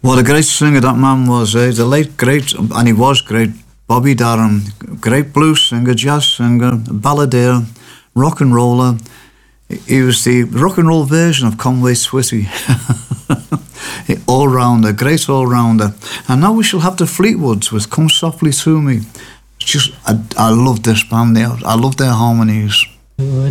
What a great singer that man was, eh? The late great, and he was great, Bobby Darin. Great blues singer, jazz singer, balladeer, rock and roller. He was the rock and roll version of Conway Twitty. All-rounder, great all-rounder. And now we shall have the Fleetwoods with Come Softly To Me. I love this band. I love their harmonies.